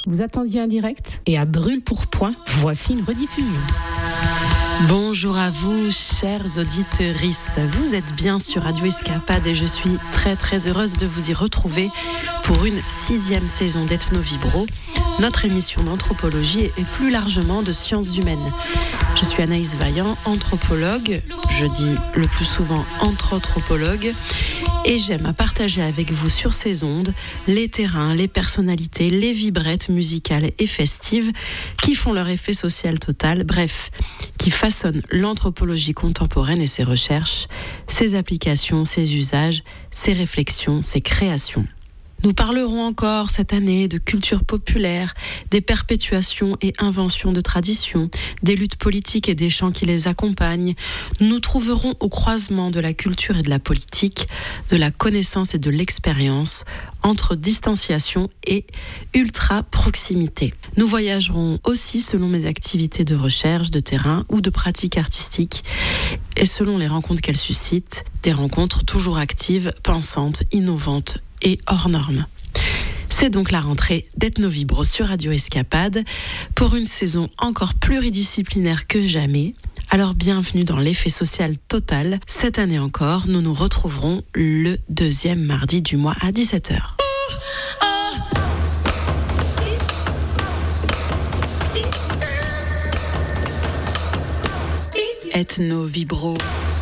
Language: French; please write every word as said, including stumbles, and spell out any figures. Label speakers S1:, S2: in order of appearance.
S1: Vous attendiez un direct et à brûle pour point, voici une rediffusion.
S2: Bonjour à vous, chers auditeurs. Vous êtes bien sur Radio Escapade et je suis très très heureuse de vous y retrouver pour une sixième saison d'Ethno Vibro, notre émission d'anthropologie et plus largement de sciences humaines. Je suis Anaïs Vaillant, anthropologue, je dis le plus souvent anthropologue, et j'aime à partager avec vous sur ces ondes les terrains, les personnalités, les vibrettes musicales et festives qui font leur effet social total, bref, qui façonnent l'anthropologie contemporaine et ses recherches, ses applications, ses usages, ses réflexions, ses créations. Nous parlerons encore cette année de culture populaire, des perpétuations et inventions de traditions, des luttes politiques et des chants qui les accompagnent. Nous nous trouverons au croisement de la culture et de la politique, de la connaissance et de l'expérience, entre distanciation et ultra-proximité. Nous voyagerons aussi selon mes activités de recherche, de terrain ou de pratique artistique et selon les rencontres qu'elles suscitent, des rencontres toujours actives, pensantes, innovantes et hors normes. C'est donc la rentrée d'Ethno Vibro sur Radio Escapade pour une saison encore pluridisciplinaire que jamais. Alors bienvenue dans l'effet social total. Cette année encore, nous nous retrouverons le deuxième mardi du mois à dix-sept heures. Ethno Vibro.